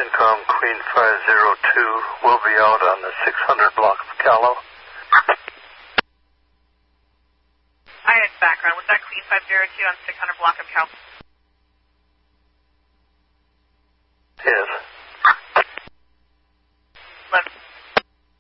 Incom Queen 502 will be out on the 600 block of Callow. I had background. Was that Queen 502 on 600 block of Callow?